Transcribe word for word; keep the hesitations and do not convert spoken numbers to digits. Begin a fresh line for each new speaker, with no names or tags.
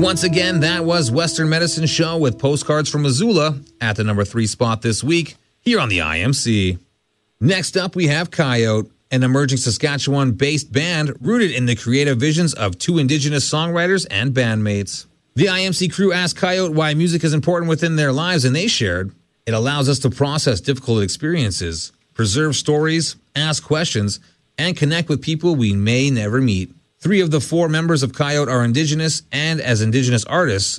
Once again, that was Western Medicine Show with Postcards from Missoula at the number three spot this week here on the I M C. Next up, we have Coyote, an emerging Saskatchewan-based band rooted in the creative visions of two Indigenous songwriters and bandmates. The I M C crew asked Coyote why music is important within their lives, and they shared, "It allows us to process difficult experiences, preserve stories, ask questions, and connect with people we may never meet." Three of the four members of Coyote are Indigenous, and as Indigenous artists,